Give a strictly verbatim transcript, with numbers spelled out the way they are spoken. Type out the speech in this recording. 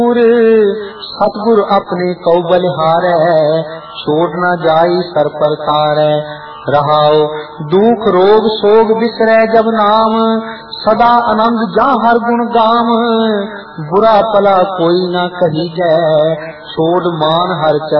सतगुर अपने कौ बलिहारै, छोड़ न जाई सर पर तारै। रहाओ दुख रोग सोग बिसरै जब नाम, सदा आनंद जा हर गुण गाम। बुरा भला कोई न कही जै, छोड़ मान हर चरण